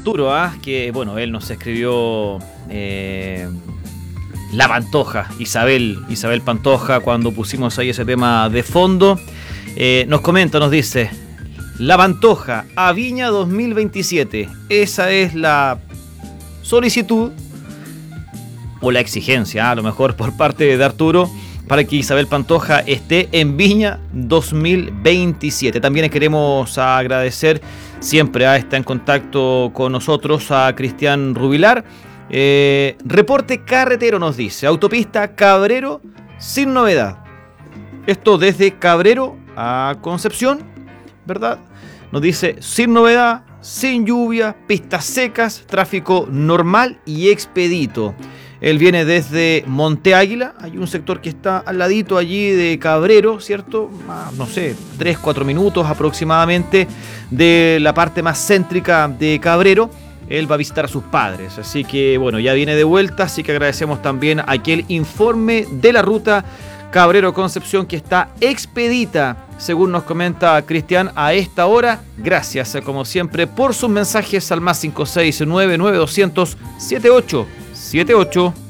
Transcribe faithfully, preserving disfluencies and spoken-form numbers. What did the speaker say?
Arturo, ¿ah? que bueno, él nos escribió eh, La Pantoja, Isabel, Isabel Pantoja, cuando pusimos ahí ese tema de fondo. Eh, nos comenta, nos dice, La Pantoja, a Viña dos mil veintisiete. Esa es la solicitud o la exigencia, a lo mejor por parte de Arturo, para que Isabel Pantoja esté en Viña dos mil veintisiete. También queremos agradecer, siempre a está en contacto con nosotros, a Cristian Rubilar. Eh, reporte carretero nos dice, autopista Cabrero sin novedad. Esto desde Cabrero a Concepción, ¿verdad? Nos dice, sin novedad, sin lluvia, pistas secas, tráfico normal y expedito. Él viene desde Monte Águila, hay un sector que está al ladito allí de Cabrero, ¿cierto? Ah, no sé, tres, cuatro minutos aproximadamente de la parte más céntrica de Cabrero. Él va a visitar a sus padres, así que bueno, ya viene de vuelta, así que agradecemos también aquel informe de la ruta Cabrero-Concepción que está expedita, según nos comenta Cristian, a esta hora. Gracias, como siempre, por sus mensajes al más cinco seis nueve nueve dos cero cero siete ocho siete ocho.